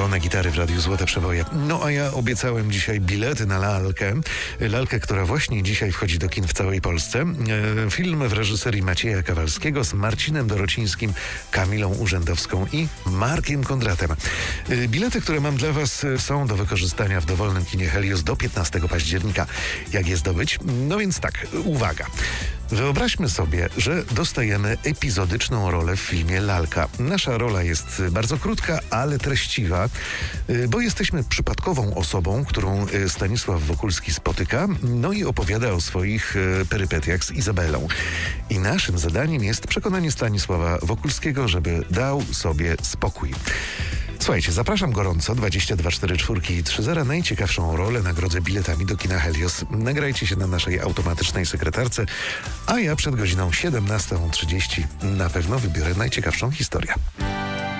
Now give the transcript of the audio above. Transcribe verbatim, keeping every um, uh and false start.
Szalone gitary w Radiu Złote Przeboje. No a ja obiecałem dzisiaj bilety na lalkę. Lalkę, która właśnie dzisiaj wchodzi do kin w całej Polsce. E, film w reżyserii Macieja Kawalskiego z Marcinem Dorocińskim, Kamilą Urzędowską i Markiem Kondratem. E, bilety, które mam dla Was, są do wykorzystania w dowolnym kinie Helios do piętnastego października. Jak je zdobyć? No więc tak, uwaga. Wyobraźmy sobie, że dostajemy epizodyczną rolę w filmie Lalka. Nasza rola jest bardzo krótka, ale treściwa, bo jesteśmy przypadkową osobą, którą Stanisław Wokulski spotyka, no i opowiada o swoich perypetiach z Izabelą. I naszym zadaniem jest przekonanie Stanisława Wokulskiego, żeby dał sobie spokój. Słuchajcie, zapraszam gorąco, dwadzieścia dwa czterdzieści cztery trzydzieści. Najciekawszą rolę nagrodzę biletami do kina Helios. Nagrajcie się na naszej automatycznej sekretarce, a ja przed godziną siedemnastą trzydzieści na pewno wybiorę najciekawszą historię.